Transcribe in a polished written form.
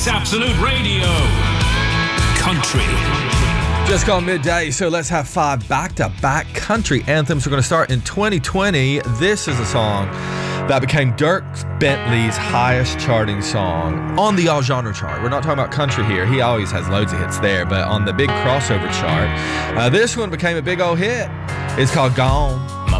It's Absolute Radio. Country. Just gone midday, so let's have 5 back-to-back country anthems. We're going to start in 2020. This is a song that became Dirk Bentley's highest charting song on the all genre chart. We're not talking about country here. He always has loads of hits there, but on the big crossover chart, this one became a big old hit. It's called Gone. My